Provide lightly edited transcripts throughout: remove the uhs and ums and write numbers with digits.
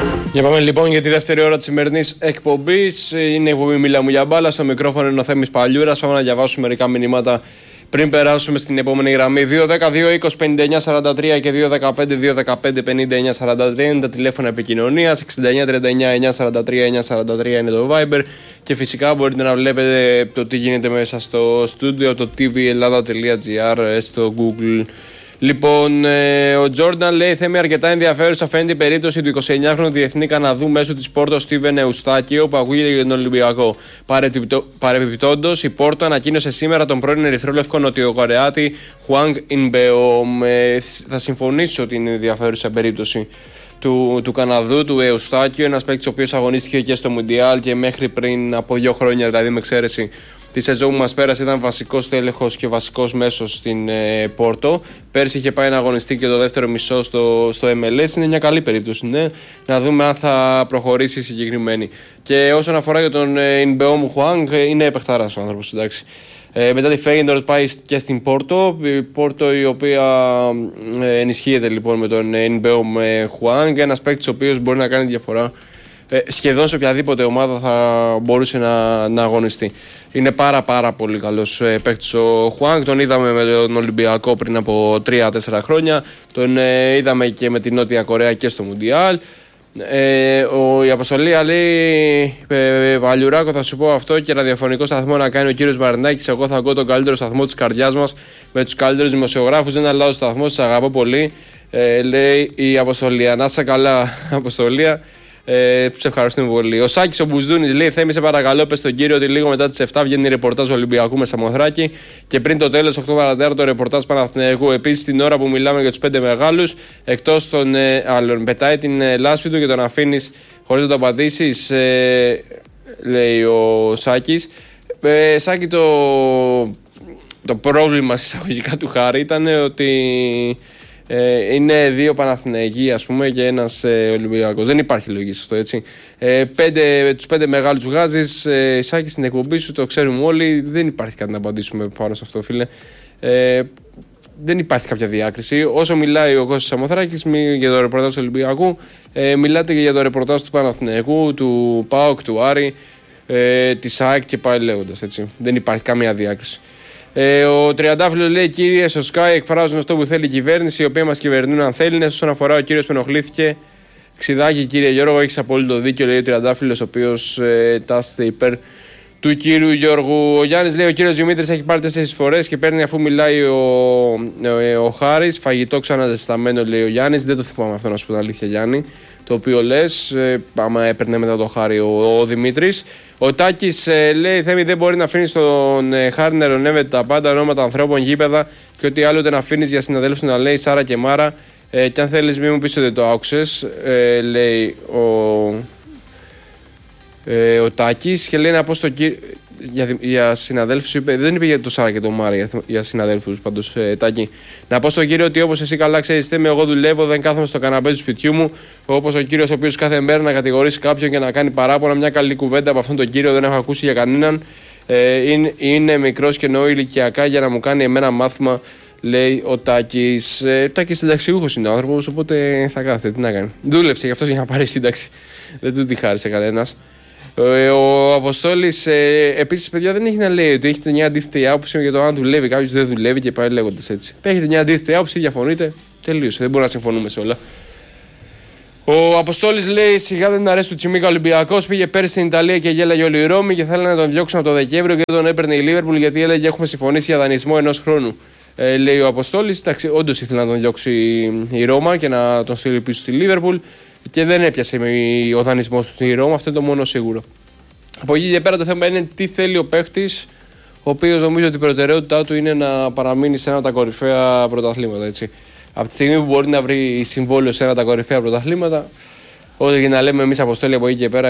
Για πάμε λοιπόν για τη δεύτερη ώρα της σημερινής εκπομπής. Είναι η εκπομπή Μίλα μου για μπάλα. Στο μικρόφωνο είναι ο Θέμης Παλιούρας. Πάμε να διαβάσουμε μερικά μηνύματα πριν περάσουμε στην επόμενη γραμμή. 2-10-2-20-59-43 και 2-15-2-15-59-43 είναι τα τηλέφωνα επικοινωνίας. 69-39-943-943 είναι το Viber. Και φυσικά μπορείτε να βλέπετε το τι γίνεται μέσα στο στούντιο, το tvellada.gr, στο Google. Λοιπόν, ο Τζόρνταν λέει: Θέμη, αρκετά ενδιαφέρουσα φαίνεται η περίπτωση του 29χρονου διεθνή Καναδού μέσω της Πόρτο Στίβεν Εουστάκιο που ακούγεται για τον Ολυμπιακό. Παρεπιπτόντως, η Πόρτο ανακοίνωσε σήμερα τον πρώην ερυθρόλευκο Νοτιοκορεάτη Χουάνγκ Ινμπεόμ. Θα συμφωνήσω ότι είναι ενδιαφέρουσα περίπτωση του Καναδού, του Εουστάκιο, ένας παίκτης ο οποίος αγωνίστηκε και στο Μουντιάλ και μέχρι πριν από 2 χρόνια, δηλαδή με εξαίρεση τη σεζόν που μας πέρασε, ήταν βασικός τέλεχος και βασικός μέσος στην Πόρτο. Πέρσι είχε πάει να αγωνιστεί και το δεύτερο μισό στο MLS. Είναι μια καλή περίπτωση, ναι. Να δούμε αν θα προχωρήσει η συγκεκριμένη. Και όσον αφορά για τον Ινμπεόμ Χουάνγκ, είναι επεχταράς ο άνθρωπος, εντάξει. Μετά τη Φέγγεντορτ πάει και στην Πόρτο. Η Πόρτο η οποία ενισχύεται λοιπόν με τον Ινμπεόμ Χουάνγκ. Ένας παίκτης ο οποίος μπορεί να κάνει διαφορά σχεδόν σε οποιαδήποτε ομάδα θα μπορούσε να αγωνιστεί. Είναι πάρα πολύ καλός παίκτης ο Χουάνγκ. Τον είδαμε με τον Ολυμπιακό πριν από 3-4 χρόνια. Τον είδαμε και με την Νότια Κορέα και στο Μουντιάλ. Η αποστολή λέει: Παλιουράκο, θα σου πω αυτό και ραδιοφωνικό σταθμό να κάνει ο κύριος Μαρινάκης. Εγώ θα ακούω τον καλύτερο σταθμό της καρδιάς μας με τους καλύτερους δημοσιογράφους. Δεν αλλάζω σταθμό, σας αγαπώ πολύ. Λέει η Αποστολία. Να είσαι καλά, Αποστολία. Σε ευχαριστούμε πολύ. Ο Σάκης ο Μπουζδούνης λέει: Θέμη, σε παρακαλώ, πες στον κύριο ότι λίγο μετά τις 7 βγαίνει ρεπορτάζ Ολυμπιακού με Σαμοθράκη και πριν το τέλος 8 παρατέρα το ρεπορτάζ Παναθηναϊκού. Επίσης, την ώρα που μιλάμε για τους 5 μεγάλους, εκτός των άλλων, πετάει την λάσπη του και τον αφήνεις χωρίς να το απαντήσεις, λέει ο Σάκης. Σάκη, το πρόβλημα εισαγωγικά του Χάρη ήταν ότι είναι 2 Παναθηναϊκοί, ας πούμε, και ένας Ολυμπιακός. Δεν υπάρχει λογική σε αυτό, έτσι. Τους 5 μεγάλους βγάζεις, Σάκη, στην εκπομπή σου, το ξέρουμε όλοι. Δεν υπάρχει κάτι να απαντήσουμε πάνω σε αυτό, φίλε. Δεν υπάρχει κάποια διάκριση. Όσο μιλάει ο Κώστας Σαμοθράκης για το ρεπορτάζ του Ολυμπιακού, μιλάτε και για το ρεπορτάζ του Παναθηναϊκού, του ΠΑΟΚ, του Άρη, της ΑΕΚ και πάλι λέγοντας, έτσι. Δεν υπάρχει καμία διάκριση. Ο Τριαντάφυλλος λέει: Κύριε, στο Sky εκφράζουν αυτό που θέλει η κυβέρνηση, η οποία μας κυβερνούν αν θέλει. Όσον αφορά ο κύριος που ενοχλήθηκε, ξιδάκι, κύριε Γιώργο, έχεις απόλυτο δίκιο, λέει ο Τριαντάφυλλος, ο οποίος τάσσεται υπέρ του κύριου Γιώργου. Ο Γιάννης λέει: Ο κύριος Δημήτρης έχει πάρει 4 φορές και παίρνει αφού μιλάει ο Χάρης. Φαγητό ξαναζεσταμένο, λέει ο Γιάννης. Δεν το θυμάμαι αυτό, να σου πω την αλήθεια, Γιάννη, το οποίο λες. Άμα έπαιρνε μετά το Χάρη ο Δημήτρης. Ο Τάκης λέει: Θέμη, δεν μπορεί να αφήνει τον Χάρη να ειρωνεύεται τα πάντα, ονόματα ανθρώπων, γήπεδα και ό,τι άλλο να αφήνει για συναδέλφους να λέει Σάρα και Μάρα. Και αν θέλεις, μην μου πεις ότι δεν το άκουσες, λέει ο Τάκης. Και λέει να πω στον κύριο. Για συναδέλφους, δεν είπε για το Σάρα και το Μάρα, για συναδέλφους πάντως, Τάκη. Να πω στον κύριο ότι όπως εσύ καλά ξέρεις, εγώ δουλεύω, δεν κάθομαι στο καναπέ του σπιτιού μου. Όπως ο κύριος ο οποίος κάθε μέρα να κατηγορήσει κάποιον και να κάνει παράπονα, μια καλή κουβέντα από αυτόν τον κύριο δεν έχω ακούσει για κανέναν. Είναι μικρός και εννοώ ηλικιακά για να μου κάνει εμένα μάθημα, λέει ο Τάκης. Τάκης συνταξιούχος είναι ο άνθρωπος, οπότε θα κάθεται. Τι να κάνει. Δούλεψε γι' αυτό για να πάρει σύνταξη. Δεν του τη χάρισε κανένας. Ο Αποστόλης επίσης, παιδιά, δεν έχει να λέει ότι έχετε μια αντίθετη άποψη για το αν δουλεύει κάποιος δεν δουλεύει και πάει λέγοντας έτσι. Έχετε μια αντίθετη άποψη, διαφωνείτε, τελείωσε. Δεν μπορούμε να συμφωνούμε σε όλα. Ο Αποστόλης λέει: Σιγά δεν αρέσει του Τσιμίκα Ολυμπιακός. Πήγε πέρυσι στην Ιταλία και γέλαγε όλη η Ρώμη και θέλανε να τον διώξουν από το Δεκέμβριο και δεν τον έπαιρνε η Λίβερπουλ γιατί έλεγε: Έχουμε συμφωνήσει για δανεισμό 1 χρόνου. Λέει ο Αποστόλης. Όντως ήθελε να τον διώξει η Ρώμα και να τον στείλει πίσω στη Λίβερπουλ. Και δεν έπιασε ο δανεισμός του στη Ρώμα, αυτό είναι το μόνο σίγουρο. Από εκεί και πέρα το θέμα είναι τι θέλει ο παίχτης, ο οποίος νομίζω ότι η προτεραιότητά του είναι να παραμείνει σε ένα από τα κορυφαία πρωταθλήματα. Έτσι. Από τη στιγμή που μπορεί να βρει συμβόλαιο σε ένα από τα κορυφαία πρωταθλήματα, ό,τι και να λέμε εμείς Αποστόλη από εκεί και πέρα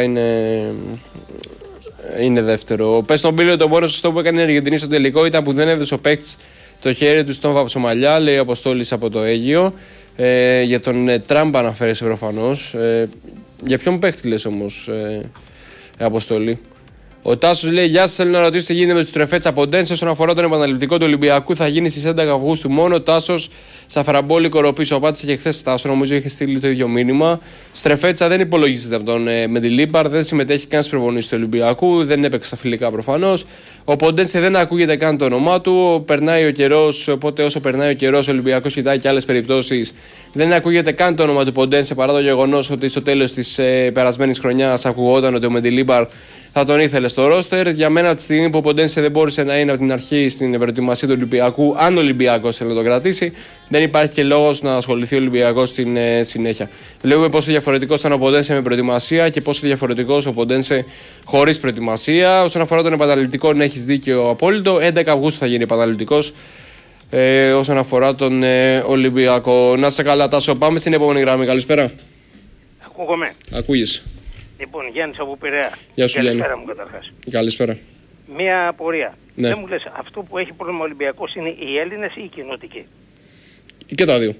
είναι δεύτερο. Πες στον Πύλιο, το μόνο σωστό που έκανε η Αργεντινή στο τελικό ήταν που δεν έδωσε ο παίχτης το χέρι του στον Βαψομαλιά, λέει ο Αποστόλης από το Αίγυο. Για τον Τραμπ αναφέρεσαι προφανώς. Για ποιον παίχτη λες όμως, Αποστολή? Ο Τάσος λέει: Γεια σας, θέλω να ρωτήσω τι γίνεται με τους Τρεφέτσα Ποντένσε όσον αφορά τον επαναληπτικό του Ολυμπιακού. Θα γίνει στις 11 Αυγούστου μόνο. Τάσος Σαφραμπόλικο Ροπίσο. Απάντησε και χθες Τάσο, νομίζω είχε στείλει το ίδιο μήνυμα. Στρεφέτσα δεν υπολογίζεται από τον Μεντιλίμπαρ, δεν συμμετέχει καν στις προπονήσεις του Ολυμπιακού, δεν έπαιξε στα φιλικά προφανώς. Ο Ποντένσε δεν ακούγεται καν το όνομά του. Περνάει ο καιρός, οπότε όσο περνάει ο καιρός, ο Ολυμπιακός κοιτάει και άλλες περιπτώσεις. Δεν ακούγεται καν το όνομα του Ποντένσε παρά το γεγονός ότι στο τέλος της περασμένης χρονιάς ακουγόταν ότι ο Μεντιλίμπαρ θα τον ήθελε στο ρόστερ. Για μένα, τη στιγμή που ο Ποντένσε δεν μπόρεσε να είναι από την αρχή στην προετοιμασία του Ολυμπιακού, αν ο Ολυμπιακός θέλει να τον κρατήσει, δεν υπάρχει και λόγος να ασχοληθεί ο Ολυμπιακός στην συνέχεια. Βλέπουμε πόσο διαφορετικός ήταν ο Ποντένσε με προετοιμασία και πόσο διαφορετικός ο Ποντένσε χωρίς προετοιμασία. Όσον αφορά τον επαναληπτικό, ναι, έχεις δίκιο απόλυτο. 11 Αυγούστου θα γίνει επαναληπτικός. Όσον αφορά τον Ολυμπιακό. Να σε καλά, Τάσο. Πάμε στην επόμενη γραμμή. Καλησπέρα. Ακούγομαι. Ακούγεσαι. Λοιπόν, Γιάννης από Πειραιά. Γεια σου, Γιάννη. Καλησπέρα μου καταρχάς. Καλησπέρα. Μία απορία. Ναι. Δεν μου λες, αυτό που έχει πρόβλημα ο Ολυμπιακός είναι οι Έλληνες ή οι κοινοτικοί? Και τα δύο.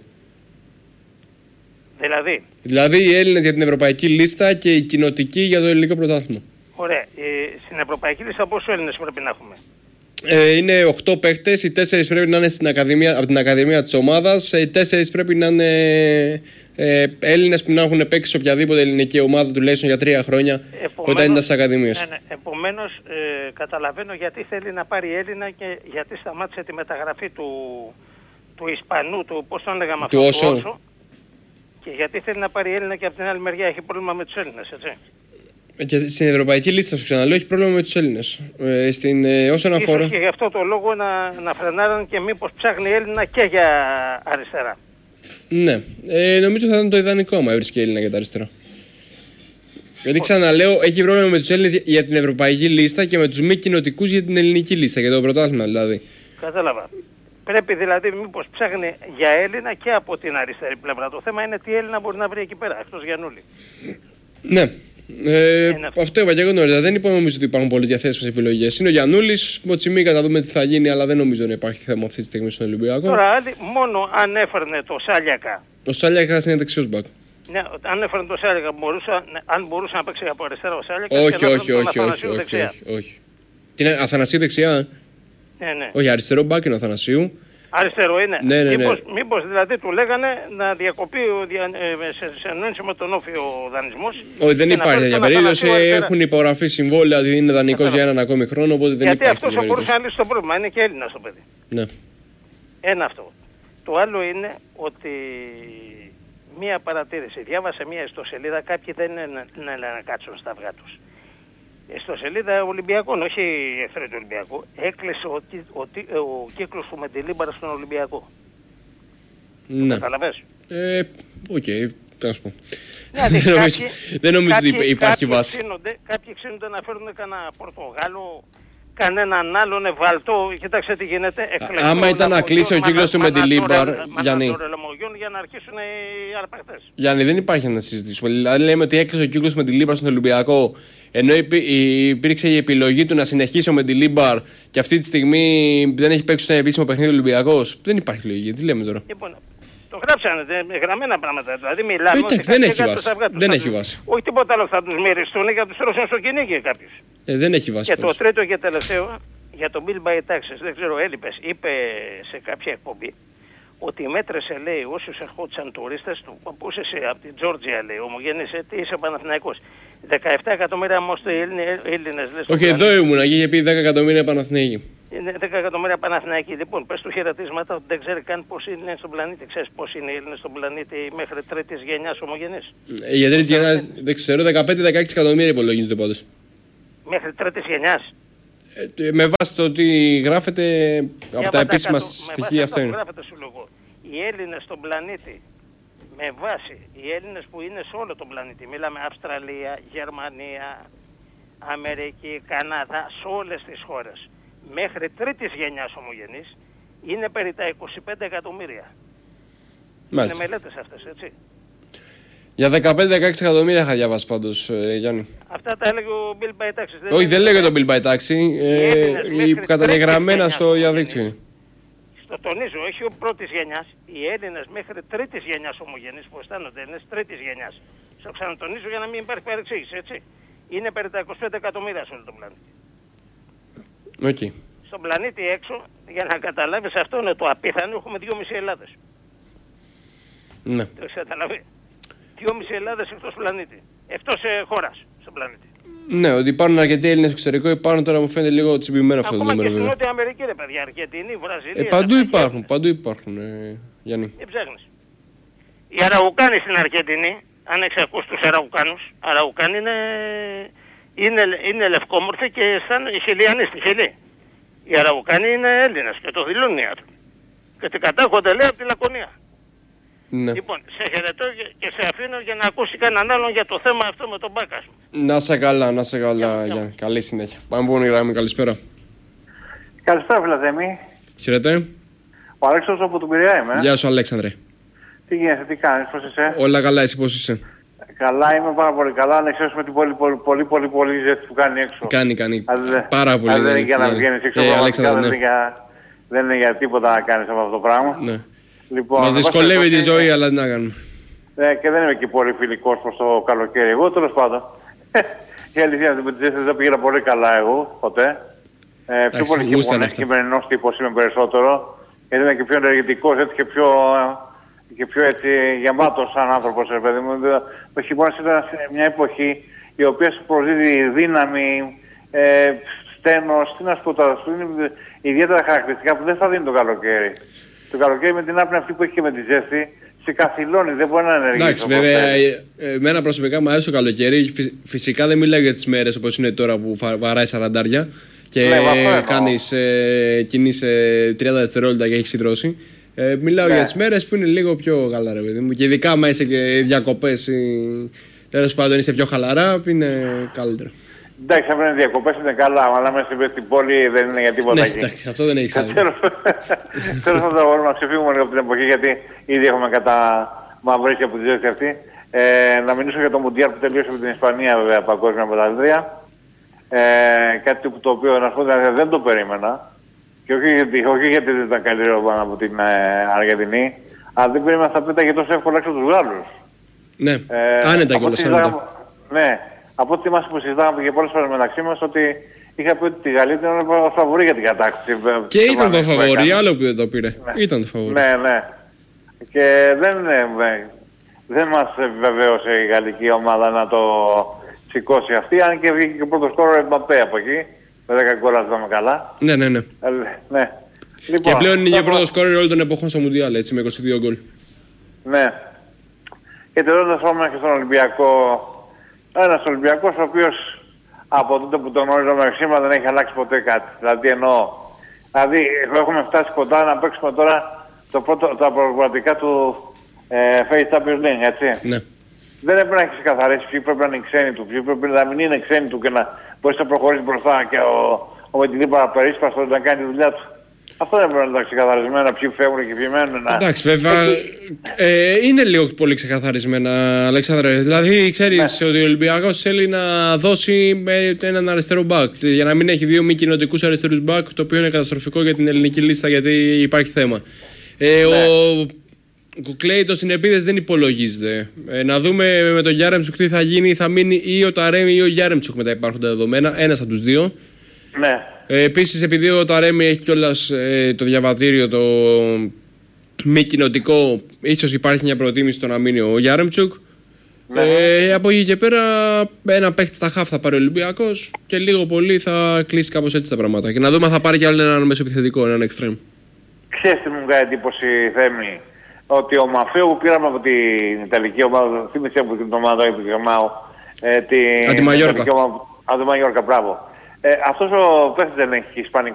Δηλαδή οι Έλληνες για την ευρωπαϊκή λίστα και οι κοινοτικοί για το ελληνικό πρωτάθλημα. Ωραία. Στην ευρωπαϊκή λίστα πόσους Έλληνες πρέπει να έχουμε? Είναι 8 παίκτες, οι 4 πρέπει να είναι από την ακαδημία της ομάδας, οι 4 πρέπει να είναι Έλληνες που να έχουν παίξει σε οποιαδήποτε ελληνική ομάδα τουλάχιστον για 3 χρόνια όταν ήταν στις ακαδημίες. Ναι. Επομένως, καταλαβαίνω γιατί θέλει να πάρει Έλληνα και γιατί σταμάτησε τη μεταγραφή του Ισπανού, πώς τον λέγαμε αυτό, του Όσο. Και γιατί θέλει να πάρει Έλληνα και από την άλλη μεριά έχει πρόβλημα με τους Έλληνες, έτσι. Και στην ευρωπαϊκή λίστα, σου ξαναλέω, έχει πρόβλημα με τους Έλληνες. Όσον αφορά... Ίσως και γι' αυτό το λόγο να φρενάραν και μήπως ψάχνει Έλληνα και για αριστερά. Ναι. Νομίζω θα ήταν το ιδανικό άμα έβρισκε Έλληνα για τα αριστερά. Γιατί ξαναλέω, έχει πρόβλημα με τους Έλληνες για την ευρωπαϊκή λίστα και με τους μη κοινοτικούς για την ελληνική λίστα, για το πρωτάθλημα δηλαδή. Κατάλαβα. Πρέπει δηλαδή μήπως ψάχνει για Έλληνα και από την αριστερή πλευρά. Το θέμα είναι τι Έλληνα μπορεί να βρει εκεί πέρα, εκτός Γιαννούλη. Ναι. Αυτό είπα και εγώ νωρίτερα. Δεν είπα νομίζω ότι υπάρχουν πολλές διαθέσιμες επιλογές. Είναι ο Γιαννούλης, ο Τσιμίκα, θα δούμε τι θα γίνει, αλλά δεν νομίζω να υπάρχει θέμα αυτή τη στιγμή στον Ολυμπιακό. Τώρα, μόνο αν έφερνε το Σάλιακα. Ο Σάλιακα είναι δεξιός μπακ. Ναι, αν έφερνε το Σάλιακα, αν μπορούσε να παίξει από αριστερά ο Σάλιακα. Όχι. Και είναι Αθανασίου δεξιά. Ναι. Όχι, αριστερό μπακ είναι ο Αθανασίου. Αριστερό είναι. Ναι. Μήπως δηλαδή του λέγανε να διακοπεί σε εννοήση με τον όφιο δανεισμός. Όχι, δεν υπάρχει τέτοια περίπτωση. Έχουν υπογραφεί συμβόλαια ότι είναι δανεικός για έναν ακόμη χρόνο. Οπότε δεν γιατί υπάρχει. Γιατί αυτός θα μπορούσε να λύσει το πρόβλημα. Είναι και Έλληνας το παιδί. Ναι. Ένα αυτό. Το άλλο είναι ότι μία παρατήρηση. Διάβασε μία ιστοσελίδα. Κάποιοι δεν είναι να κάτσουν στα αυγά τους. Ιστοσελίδα Ολυμπιακών, όχι εχθροί του Ολυμπιακού, έκλεισε ο κύκλος του Μεντιλίμπαρ στον Ολυμπιακό. Ναι. Καταλαβες. Οκ, θα σου πω. Δεν νομίζω ότι υπάρχει βάση. Κάποιοι ξύνονται να φέρουν κανένα Πορτογάλο, κανέναν άλλον Βαλτό. Κοιτάξτε τι γίνεται. Άμα ήταν να κλείσει ο κύκλος του Μεντιλίμπαρ, Γιάννη. Για να αρχίσουν οι αρπακτές. Γιάννη, δεν υπάρχει να συζητήσουμε. Δηλαδή λέμε ότι έκλεισε ο κύκλος του Μεντιλίμπαρ στον Ολυμπιακό, ενώ υπήρξε η επιλογή του να συνεχίσει ο Μεντιλίμπαρ και αυτή τη στιγμή δεν έχει παίξει στο επίσημο παιχνίδι ο Ολυμπιακός. Δεν υπάρχει λογική. Τι λέμε τώρα. Λοιπόν, το γράψανε γραμμένα πράγματα. Δηλαδή μιλάμε. Δεν έχει βάση. Όχι τίποτα άλλο, θα τους μυριστούν για τους τρώσουν στο κυνήγι κάποιους. Δεν έχει βάση. Και το τρίτο και τελευταίο για το Bill by Taxes. Δεν ξέρω, έλειπες. Είπε σε κάποια εκπομπή ότι μέτρησε, λέει, όσους ερχόντουσαν τουρίστες του, που είσαι από την Τζόρτζια, λέει, ομογενής, τι είσαι Παναθηναϊκός. 17 εκατομμύρια όμως οι Έλληνες, λες. Όχι, εδώ ήμουν, και είχε πει 10 εκατομμύρια Παναθηναϊκοί. Είναι 10 εκατομμύρια Παναθηναϊκοί. Λοιπόν, πες του χαιρετίσματα ότι δεν ξέρει καν πώς είναι στον πλανήτη. Ξέρεις πώς είναι οι Έλληνες στον πλανήτη μέχρι τρίτης γενιάς ομογενής. Για τρίτης γενιάς, δεν ξέρω, 15-16 εκατομμύρια υπολογίζονται πάντως. Μέχρι τρίτης γενιάς. Με βάση το ότι γράφεται από τα επίσημα στοιχεία αυτά είναι. Οι Έλληνες στον πλανήτη, με βάση οι Έλληνες που είναι σε όλο τον πλανήτη, μιλάμε Αυστραλία, Γερμανία, Αμερική, Καναδά, σε όλες τις χώρες, μέχρι τρίτης γενιάς ομογενής, είναι περί τα 25 εκατομμύρια. Μάλιστα. Είναι μελέτες αυτές, έτσι. Για 15-16 εκατομμύρια είχα διαβάσει πάντως, Γιάννη. Αυτά τα έλεγε ο Bill by Taxes. Όχι, δεν λέγεται το Bill by Taxes. Καταγεγραμμένα στο διαδίκτυο. Το τονίζω, όχι ο πρώτης γενιάς. Οι Έλληνες μέχρι τρίτης γενιάς ομογενείς που αισθάνονται είναι τρίτης γενιάς. Στο ξανατονίζω για να μην υπάρχει παρεξήγηση, έτσι. Είναι περί τα 25 εκατομμύρια σε όλο τον πλανήτη. Okay. Στον πλανήτη έξω, για να καταλάβεις, αυτό είναι το απίθανο, έχουμε 2,5 Ελλάδες. Ναι. Το καταλαβεί. 2,5 Ελλάδες εκτός πλανήτη. Εκτός χώρας στον πλανήτη. Ναι, ότι υπάρχουν αρκετοί Έλληνες στο εξωτερικό, υπάρχουν τώρα μου φαίνεται λίγο τσιμπημένο αυτό το νούμερο. Ακόμα και στην Νότια Αμερική, ρε παιδιά, Αργεντινή, Βραζιλία. Παντού υπάρχουν, Γιάννη. Ψάχνεις. Οι Αραουκάνοι στην Αργεντινή, αν έχεις ακούσει τους Αραουκάνους, Αραουκάνοι είναι λευκόμορφοι και σαν οι Χιλιανοί στη Χιλή. Οι Αραουκάνοι είναι Έλληνες και το δηλώνουν οι άνθρωποι. Και την κατάγονται, λέει, από τη Λακωνία. Ναι. Λοιπόν, σε χαιρετώ και σε αφήνω για να ακούσει κανέναν άλλον για το θέμα αυτό με τον Μπάκα σου. Να σε καλά, Γιάννη. Καλή συνέχεια. Πάμε από γραμμή, καλησπέρα. Καλησπέρα, Φιλαδέμη. Χαίρετε. Ο Αλέξανδρος από τον Πειραιά είμαι. Γεια σου, Αλέξανδρε. Τι γίνεται, τι κάνεις, πώς είσαι? Όλα καλά, εσύ πώς είσαι? Καλά, είμαι πάρα πολύ καλά. Αν εξαιρέσουμε την πολύ ζέστη που κάνει έξω. Κάνει. Πάρα πολύ. Δεν είναι για να βγαίνεις έξω. Δεν είναι για τίποτα να κάνεις αυτό το πράγμα. Ναι. Λοιπόν, μας δυσκολεύει τη ζωή, αλλά τι να κάνουμε. Και δεν είμαι και πολύ φιλικός προς το καλοκαίρι. Εγώ τέλος πάντων. Η αλήθεια είναι ότι με τη ζέστη δεν πήγαινα πολύ καλά εγώ ποτέ. Πιο πολύ χειμερινός τύπος είμαι περισσότερο. Γιατί είμαι και πιο ενεργητικός, έτσι και πιο έτσι γεμάτος σαν άνθρωπος, ρε παιδί μου. Ο χειμώνας ήταν μια εποχή η οποία σου προσδίδει δύναμη, στένος, τι να σου πω τώρα, σου είναι ιδιαίτερα χαρακτηριστικά που δεν θα δίνει το καλοκαίρι. Το καλοκαίρι με την άπνοια αυτή που έχει και με τη ζέστη, σε καθυλώνει, δεν μπορεί να ενεργήσει. Εντάξει, βέβαια, εμένα προσωπικά μου αρέσει το καλοκαίρι. Φυσικά δεν μιλάω για τις μέρες όπως είναι τώρα που βαράει 40 και κάνεις κινείσαι 30 δευτερόλεπτα και έχεις συντρώσει. Μιλάω για τις μέρες που είναι λίγο πιο καλά, ρε παιδί μου. Και ειδικά άμα είσαι και διακοπές ή τέλος πάντων είσαι πιο χαλαρά, είναι καλύτερο. Εντάξει, αν είναι διακοπές είναι καλά, αλλά μέσα στην πόλη δεν είναι για τίποτα. Ναι, εντάξει, αυτό δεν έχει άδικο. Τέλος πάντων, μπορούμε να ξεφύγουμε λίγο από την εποχή, γιατί ήδη έχουμε καταμαυρίσει από τη ζέστη αυτή. Να μιλήσω για το Μουντιάλ που τελείωσε με την Ισπανία, βέβαια, παγκόσμια πρωταθλήτρια. Κάτι το οποίο να σου πω, δεν το περίμενα. Και όχι γιατί δεν ήταν καλύτερο πάνω από την Αργεντινή, αλλά δεν περίμενα θα πέταγε τόσο εύκολα έξω τους Γάλλους. Ναι, άνετα κιόλας. Ναι, από ό,τι θυμάσαι που συζητάγαμε και πολλές φορές μεταξύ μας, ότι είχα πει ότι τη Γαλλία ήταν ο φαβορί για την κατάκτηση. Και ήταν το φαβορί, άλλο που δεν το πήρε. Ναι. Ήταν το φαβορί. Ναι. Και δεν μας βεβαίωσε η γαλλική ομάδα να το σηκώσει αυτή, αν και βγήκε και ο πρώτος σκόρερ Εμπαπέ από εκεί. Με 10 γκολ, αν θυμάμαι καλά. Ναι. Ναι. Λοιπόν, και πλέον είναι και πρώτος σκόρερ όλων των εποχών στο Μουντιάλ, έτσι, με 22 γκολ. Ναι. Και τελειώντας πάμε και στον Ολυμπιακό. Ένας Ολυμπιακός ο οποίος από τότε που τον γνώριζα μέχρι σήμερα δεν έχει αλλάξει ποτέ κάτι. Δηλαδή έχουμε φτάσει κοντά να παίξουμε τώρα τα προγραμματικά του Face Champions League, έτσι. Ναι. Δεν έπρεπε να έχει ξεκαθαρίσει ποιοι πρέπει να είναι ξένοι του, ποιοι πρέπει να μην είναι ξένοι του και να μπορείς να προχωρήσει μπροστά και ο Μετιλή παραπερίσπαστος να κάνει τη δουλειά του. Αυτό δεν πρέπει να είναι ξεκαθαρισμένα, ποιοι φεύγουν και ποιοι μένουν. Εντάξει, βέβαια είναι λίγο πολύ ξεκαθαρισμένα, Αλέξανδρε. Δηλαδή, ξέρεις ότι ο Ολυμπιακός θέλει να δώσει με έναν αριστερό μπακ. Για να μην έχει δύο μη κοινοτικούς αριστερούς μπακ, το οποίο είναι καταστροφικό για την ελληνική λίστα γιατί υπάρχει θέμα. Ο Κουκλέιτο στην επίδεση δεν υπολογίζεται. Να δούμε με τον Γιάρεμτσουκ τι θα γίνει, θα μείνει ή ο Ταρέμι ή ο Γιάρεμτσουκ με τα υπάρχοντα δεδομένα. Ένας από τους δύο. Ναι. Επίσης, επειδή ο Ταρέμι έχει κιόλας το διαβατήριο το μη κοινοτικό, ίσως υπάρχει μια προτίμηση στο να μείνει ο Γιάρεμτσουκ. Ναι. Από εκεί και πέρα, ένα παίχτη στα χαφ θα πάρει ο Ολυμπιακός και λίγο πολύ θα κλείσει κάπως έτσι τα πράγματα. Και να δούμε αν θα πάρει κι άλλο έναν μεσοεπιθετικό, έναν εξτρέμ. Ξέρεις τι μου κάνει εντύπωση, Θέμη, ότι ο Μαφέο που πήραμε από την Ιταλική ομάδα, θύμισε από την ομάδα του Γερμάου, από τη Μαγιόρκα. Από τη Μαγιόρκα, μπράβο. Αυτός ο παίχτης δεν έχει ισπανικό